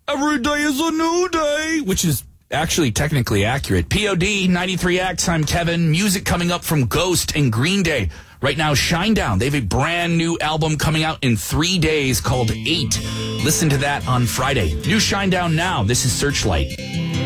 Every day is a new day, which is actually technically accurate. POD 93X, I'm Kevin. Music coming up from Ghost and Green Day. Right now, Shinedown. They have a brand new album coming out in 3 days called 8. Listen to that on Friday. New Shinedown now. This is Searchlight.